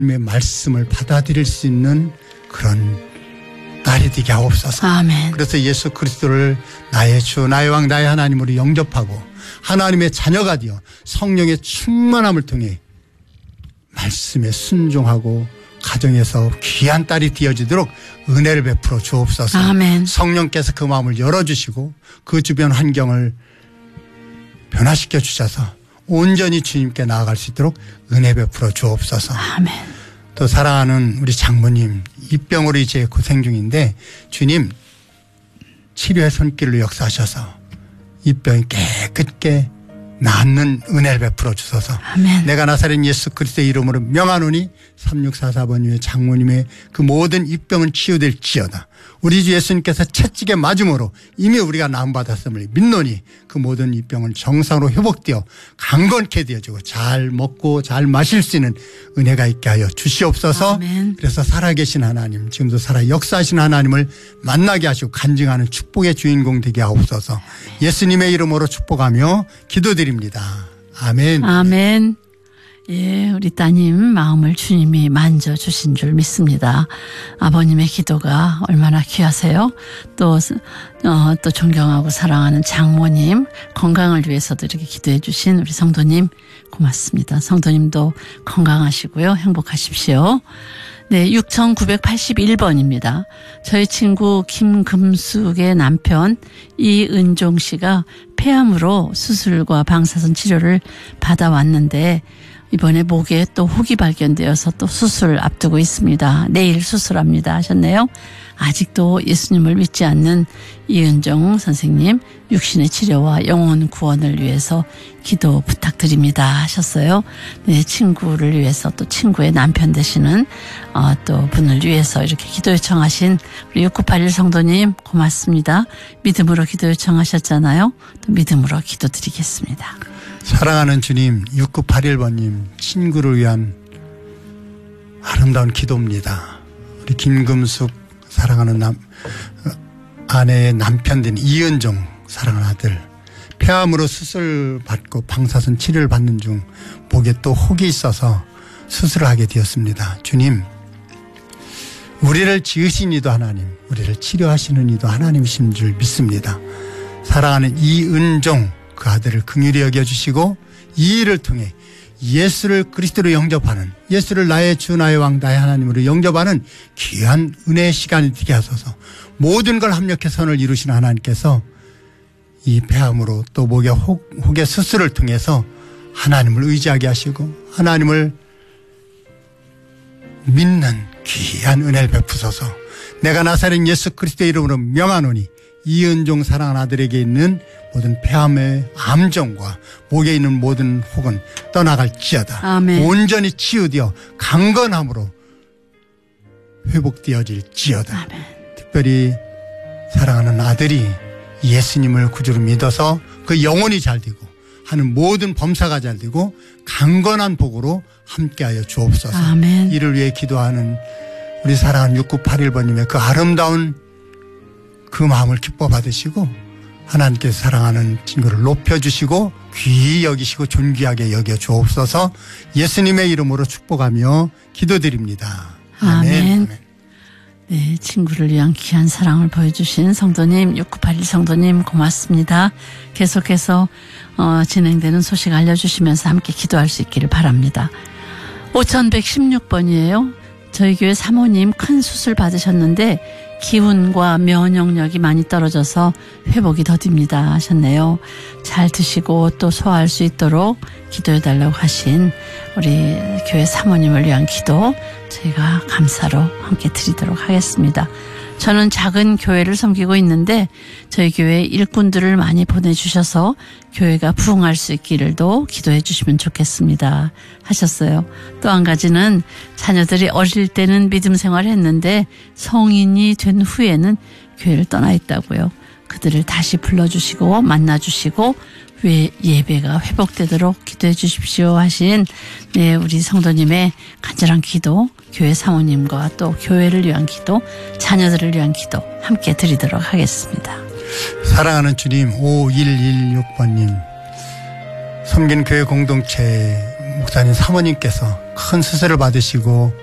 하나님의 말씀을 받아들일 수 있는 그런 딸이 되게 하옵소서. 아멘. 그래서 예수 그리스도를 나의 주, 나의 왕, 나의 하나님으로 영접하고 하나님의 자녀가 되어 성령의 충만함을 통해 말씀에 순종하고 가정에서 귀한 딸이 되어지도록 은혜를 베풀어 주옵소서. 아멘. 성령께서 그 마음을 열어주시고 그 주변 환경을 변화시켜 주셔서 온전히 주님께 나아갈 수 있도록 은혜 베풀어 주옵소서. 아멘. 또 사랑하는 우리 장모님, 입병으로 이제 고생 중인데 주님 치료의 손길로 역사하셔서 입병이 깨끗게 낫는 은혜를 베풀어 주소서. 아멘. 내가 나사렛 예수 그리스도의 이름으로 명하노니 3644번님의 장모님의 그 모든 입병은 치유될지어다. 우리 주 예수님께서 채찍에 맞음으로 이미 우리가 나음받았음을 믿노니 그 모든 입병은 정상으로 회복되어 강건케 되어지고 잘 먹고 잘 마실 수 있는 은혜가 있게 하여 주시옵소서. 아멘. 그래서 살아계신 하나님, 지금도 살아 역사하신 하나님을 만나게 하시고 간증하는 축복의 주인공 되게 하옵소서. 예수님의 이름으로 축복하며 기도드립니다. 아멘. 아멘. 예, 우리 따님 마음을 주님이 만져주신 줄 믿습니다. 아버님의 기도가 얼마나 귀하세요. 또 존경하고 사랑하는 장모님 건강을 위해서도 이렇게 기도해 주신 우리 성도님 고맙습니다. 성도님도 건강하시고요. 행복하십시오. 네, 6981번입니다. 저희 친구 김금숙의 남편 이은종 씨가 폐암으로 수술과 방사선 치료를 받아왔는데 이번에 목에 또 혹이 발견되어서 또 수술 앞두고 있습니다. 내일 수술합니다 하셨네요. 아직도 예수님을 믿지 않는 이은정 선생님 육신의 치료와 영혼 구원을 위해서 기도 부탁드립니다 하셨어요. 네, 친구를 위해서 또 친구의 남편 되시는 또 분을 위해서 이렇게 기도 요청하신 우리 6981 성도님 고맙습니다. 믿음으로 기도 요청하셨잖아요. 또 믿음으로 기도드리겠습니다. 사랑하는 주님, 6981번님 친구를 위한 아름다운 기도입니다. 우리 김금숙 사랑하는 아내의 남편 된 이은정 사랑하는 아들 폐암으로 수술받고 방사선 치료를 받는 중 목에 또 혹이 있어서 수술을 하게 되었습니다. 주님, 우리를 지으신 이도 하나님, 우리를 치료하시는 이도 하나님이신 줄 믿습니다. 사랑하는 이은정 그 아들을 긍휼히 여겨주시고 이 일을 통해 예수를 그리스도로 영접하는, 예수를 나의 주 나의 왕 나의 하나님으로 영접하는 귀한 은혜의 시간이 되게 하소서. 모든 걸 합력해 선을 이루시는 하나님께서 이 폐암으로 또 목의 혹의 수술을 통해서 하나님을 의지하게 하시고 하나님을 믿는 귀한 은혜를 베푸소서. 내가 나사렛 예수 그리스도의 이름으로 명하노니 이은종 사랑하는 아들에게 있는 모든 폐암의 암정과 목에 있는 모든 혹은 떠나갈지어다. 아멘. 온전히 치유되어 강건함으로 회복되어질지어다. 아멘. 특별히 사랑하는 아들이 예수님을 구주로 믿어서 그 영혼이 잘 되고 하는 모든 범사가 잘 되고 강건한 복으로 함께하여 주옵소서. 아멘. 이를 위해 기도하는 우리 사랑하는 6981번님의 그 아름다운 그 마음을 기뻐 받으시고 하나님께서 사랑하는 친구를 높여주시고 귀히 여기시고 존귀하게 여겨 주옵소서. 예수님의 이름으로 축복하며 기도드립니다. 아멘. 아멘. 네, 친구를 위한 귀한 사랑을 보여주신 성도님 6981 성도님 고맙습니다. 계속해서 진행되는 소식 알려주시면서 함께 기도할 수 있기를 바랍니다. 5116번이에요. 저희 교회 사모님 큰 수술 받으셨는데 기운과 면역력이 많이 떨어져서 회복이 더딥니다 하셨네요. 잘 드시고 또 소화할 수 있도록 기도해달라고 하신 우리 교회 사모님을 위한 기도 저희가 감사로 함께 드리도록 하겠습니다. 저는 작은 교회를 섬기고 있는데 저희 교회 일꾼들을 많이 보내주셔서 교회가 부흥할 수 있기를도 기도해 주시면 좋겠습니다 하셨어요. 또 한 가지는 자녀들이 어릴 때는 믿음 생활을 했는데 성인이 된 후에는 교회를 떠나 있다고요. 그들을 다시 불러주시고 만나주시고 예배가 회복되도록 기도해 주십시오 하신 네, 우리 성도님의 간절한 기도, 교회 사모님과 또 교회를 위한 기도, 자녀들을 위한 기도 함께 드리도록 하겠습니다. 사랑하는 주님, 5116번님 섬기는 교회 공동체 목사님 사모님께서 큰 수술을 받으시고